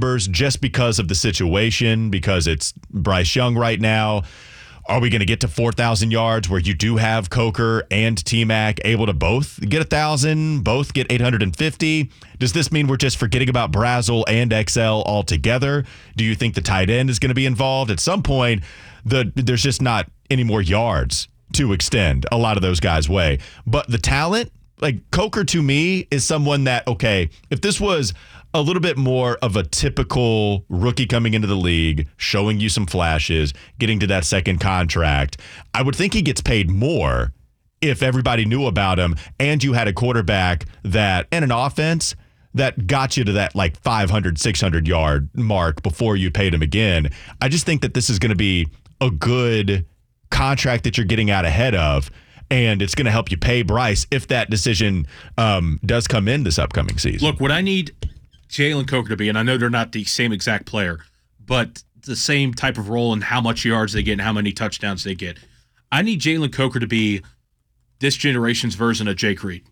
numbers just because of the situation, because it's Bryce Young right now? Are we going to get to 4,000 yards where you do have Coker and T-Mac able to both get 1,000, both get 850? Does this mean we're just forgetting about Brazel and XL altogether? Do you think the tight end is going to be involved? At some point, there's just not any more yards to extend a lot of those guys' way. But the talent, like Coker to me, is someone that, okay, if this was a little bit more of a typical rookie coming into the league, showing you some flashes, getting to that second contract, I would think he gets paid more if everybody knew about him and you had a quarterback that and an offense that got you to that like 500, 600 yard mark before you paid him again. I just think that this is going to be a good contract that you're getting out ahead of, and it's going to help you pay Bryce if that decision does come in this upcoming season. Look, what I need Jalen Coker to be, and I know they're not the same exact player, but the same type of role and how much yards they get and how many touchdowns they get. I need Jalen Coker to be this generation's version of Jake Reed.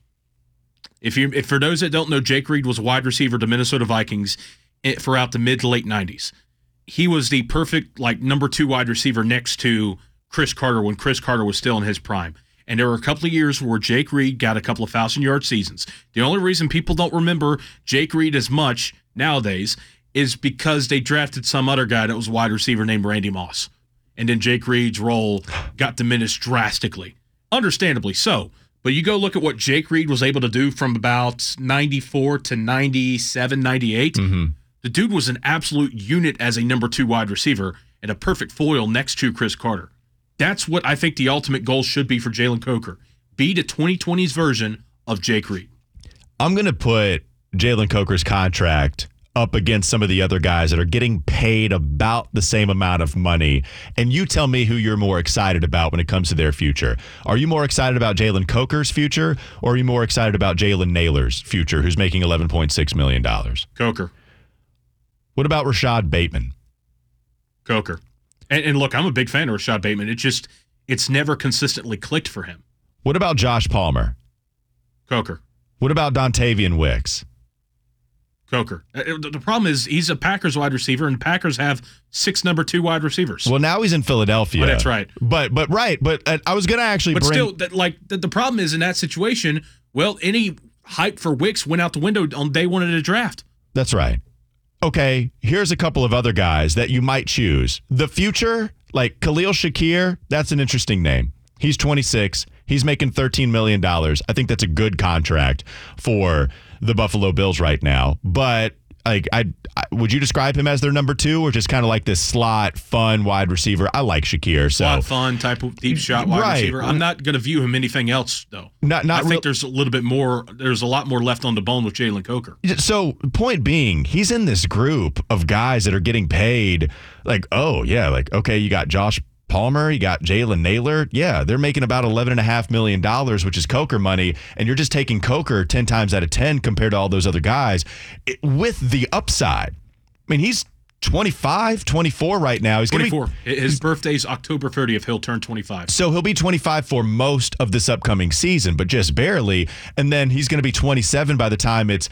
If for those that don't know, Jake Reed was a wide receiver to Minnesota Vikings throughout the mid to late 90s. He was the perfect number 2 wide receiver next to Chris Carter when Chris Carter was still in his prime. And there were a couple of years where Jake Reed got a couple of 1,000-yard seasons. The only reason people don't remember Jake Reed as much nowadays is because they drafted some other guy that was a wide receiver named Randy Moss. And then Jake Reed's role got diminished drastically. Understandably so. But you go look at what Jake Reed was able to do from about 94 to 97, 98. Mm-hmm. The dude was an absolute unit as a number 2 wide receiver and a perfect foil next to Chris Carter. That's what I think the ultimate goal should be for Jalen Coker. Be the 2020s version of Jake Reed. I'm going to put Jalen Coker's contract up against some of the other guys that are getting paid about the same amount of money. And you tell me who you're more excited about when it comes to their future. Are you more excited about Jalen Coker's future, or are you more excited about Jalen Naylor's future, who's making $11.6 million? Coker. What about Rashad Bateman? Coker. And look, I'm a big fan of Rashad Bateman. It's never consistently clicked for him. What about Josh Palmer? Coker. What about Dontavian Wicks? Coker. The problem is he's a Packers wide receiver, and Packers have 6 number 2 wide receivers. Well, now he's in Philadelphia. Oh, that's right. But I was going to actually but bring... still, the problem is in that situation, well, any hype for Wicks went out the window on day 1 of the draft. That's right. Okay, here's a couple of other guys that you might choose. The future, like Khalil Shakir, that's an interesting name. He's 26. He's making $13 million. I think that's a good contract for the Buffalo Bills right now. But would you describe him as their number 2, or just kind of like this slot, fun wide receiver? I like Shakir. Slot, fun type of deep shot wide receiver. I'm not going to view him anything else, though. I think there's a little bit more. There's a lot more left on the bone with Jalen Coker. So, point being, he's in this group of guys that are getting paid. Okay, you got Josh Palmer, you got Jalen Naylor. Yeah, they're making about $11.5 million, which is Coker money, and you're just taking Coker 10 times out of 10 compared to all those other guys with the upside. I mean, he's 25, 24 right now. He's 24. His birthday's October 30th. He'll turn 25. So he'll be 25 for most of this upcoming season, but just barely. And then he's going to be 27 by the time he's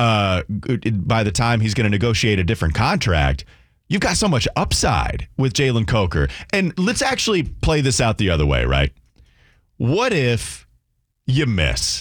going to negotiate a different contract. You've got so much upside with Jalen Coker. And let's actually play this out the other way, right? What if you miss?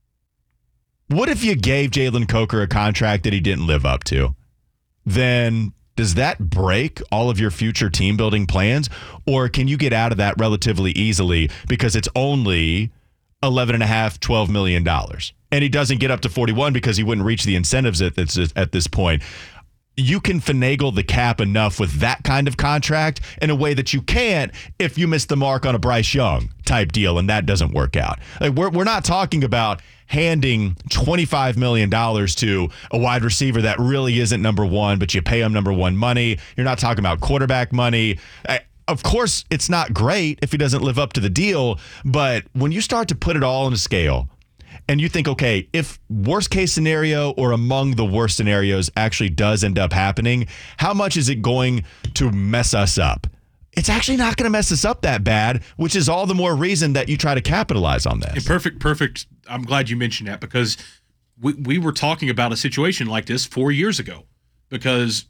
What if you gave Jalen Coker a contract that he didn't live up to? Then does that break all of your future team building plans? Or can you get out of that relatively easily because it's only $11.5, $12 million? And he doesn't get up to 41 because he wouldn't reach the incentives at this point. You can finagle the cap enough with that kind of contract in a way that you can't if you miss the mark on a Bryce Young type deal and that doesn't work out. Like we're not talking about handing $25 million to a wide receiver that really isn't number 1, but you pay him number 1 money. You're not talking about quarterback money. Of course, it's not great if he doesn't live up to the deal, but when you start to put it all on a scale, and you think, okay, if worst case scenario or among the worst scenarios actually does end up happening, how much is it going to mess us up? It's actually not going to mess us up that bad, which is all the more reason that you try to capitalize on this. Perfect. I'm glad you mentioned that because we were talking about a situation like this 4 years ago because